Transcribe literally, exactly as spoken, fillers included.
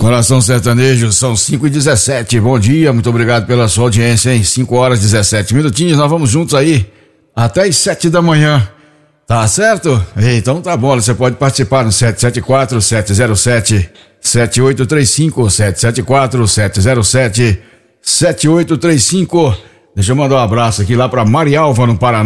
Coração Sertanejo, são cinco e dezessete. Bom dia, muito obrigado pela sua audiência, hein? cinco horas e dezessete minutinhos, nós vamos juntos aí até as sete da manhã. Tá certo? Então tá bom, você pode participar no sete sete quatro, sete zero sete, sete oito três cinco, sete sete quatro, sete zero sete, sete oito três cinco. Deixa eu mandar um abraço aqui lá pra Marialva, no Paraná.